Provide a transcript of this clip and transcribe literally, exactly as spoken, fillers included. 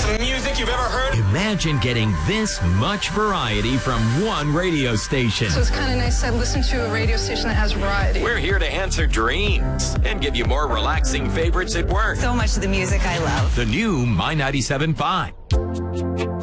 best music you've ever heard. Imagine getting this much variety from one radio station. So it's kind of nice to listen to a radio station that has variety. We're here to answer dreams and give you more relaxing favorites at work. So much of the music I love. The new My ninety-seven point five.